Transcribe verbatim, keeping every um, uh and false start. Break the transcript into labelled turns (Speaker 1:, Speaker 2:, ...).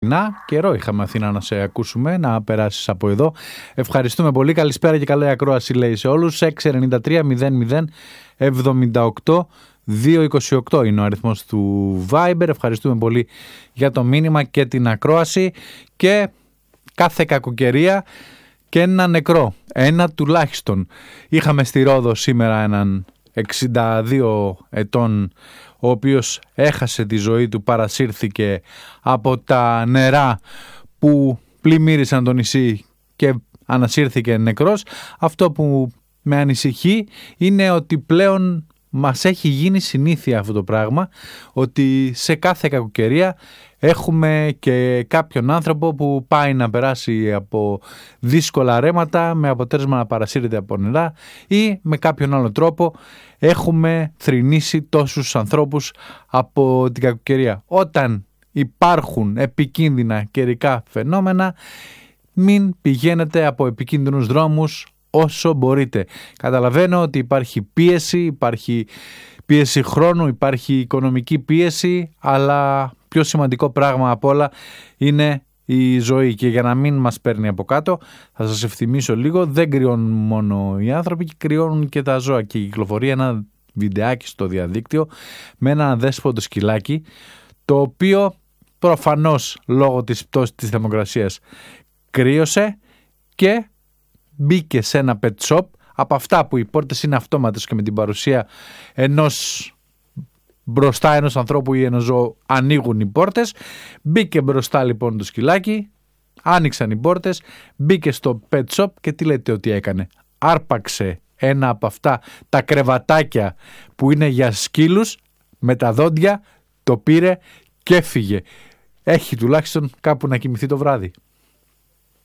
Speaker 1: Να, καιρό είχαμε Αθήνα να σε ακούσουμε, να περάσεις από εδώ. Ευχαριστούμε πολύ, καλησπέρα και καλή ακρόαση λέει σε όλους. Έξι εννιά τρία μηδέν μηδέν εβδομήντα οκτώ διακόσια είκοσι οκτώ είναι ο αριθμός του Viber. Ευχαριστούμε πολύ για το μήνυμα και την ακρόαση. Και κάθε κακοκαιρία και ένα νεκρό, ένα τουλάχιστον. Είχαμε στη Ρόδο σήμερα έναν εξήντα δύο ετών, ο οποίος έχασε τη ζωή του, παρασύρθηκε από τα νερά που πλημμύρισαν το νησί και ανασύρθηκε νεκρός. Αυτό που με ανησυχεί είναι ότι πλέον μας έχει γίνει συνήθεια αυτό το πράγμα, ότι σε κάθε κακοκαιρία έχουμε και κάποιον άνθρωπο που πάει να περάσει από δύσκολα ρέματα με αποτέλεσμα να παρασύρεται από νερά, ή με κάποιον άλλο τρόπο έχουμε θρηνήσει τόσους ανθρώπους από την κακοκαιρία. Όταν υπάρχουν επικίνδυνα καιρικά φαινόμενα, μην πηγαίνετε από επικίνδυνους δρόμους όσο μπορείτε. Καταλαβαίνω ότι υπάρχει πίεση, υπάρχει πίεση χρόνου, υπάρχει οικονομική πίεση, αλλά πιο σημαντικό πράγμα απ' όλα είναι η ζωή. Και για να μην μας παίρνει από κάτω, θα σας ευθυμίσω λίγο, δεν κρυώνουν μόνο οι άνθρωποι, κρυώνουν και τα ζώα. Και κυκλοφορεί ένα βιντεάκι στο διαδίκτυο με ένα αδέσποτο σκυλάκι, το οποίο προφανώς λόγω της πτώσης της θερμοκρασίας κρύωσε και μπήκε σε ένα pet shop, από αυτά που οι πόρτες είναι αυτόματες και με την παρουσία ενός μπροστά ενός ανθρώπου ή ενός ζώου ανοίγουν οι πόρτες. Μπήκε μπροστά λοιπόν το σκυλάκι, άνοιξαν οι πόρτες, μπήκε στο pet shop και τι λέτε ότι έκανε? Άρπαξε ένα από αυτά τα κρεβατάκια που είναι για σκύλους με τα δόντια, το πήρε και έφυγε. Έχει τουλάχιστον κάπου να κοιμηθεί το βράδυ.